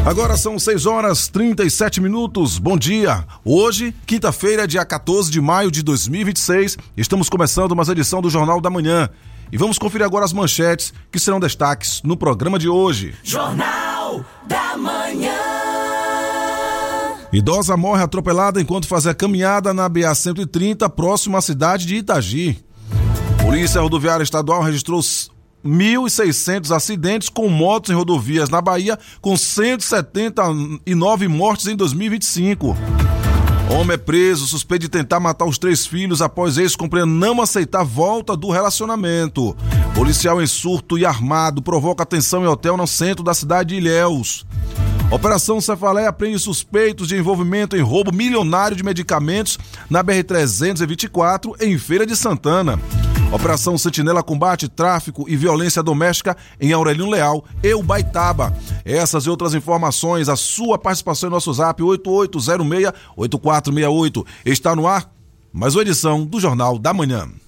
Agora são 6h37. Bom dia. Hoje, quinta-feira, dia 14 de maio de 2026, estamos começando mais edição do Jornal da Manhã. E vamos conferir agora as manchetes que serão destaques no programa de hoje. Jornal da Manhã. Idosa morre atropelada enquanto fazia caminhada na BA-130, próximo à cidade de Itagi. Polícia Rodoviária Estadual registrou 1.600 acidentes com motos em rodovias na Bahia, com 179 mortes em 2025. Homem é preso, suspeito de tentar matar os 3 filhos após ex-companheiro não aceitar a volta do relacionamento. Policial em surto e armado provoca tensão em hotel no centro da cidade de Ilhéus. Operação Cefaleia prende suspeitos de envolvimento em roubo milionário de medicamentos na BR-324, em Feira de Santana. Operação Sentinela combate tráfico e violência doméstica em Aurelino Leal e Ubaitaba. Essas e outras informações, a sua participação em nosso zap 8806-8468. Está no ar mais uma edição do Jornal da Manhã.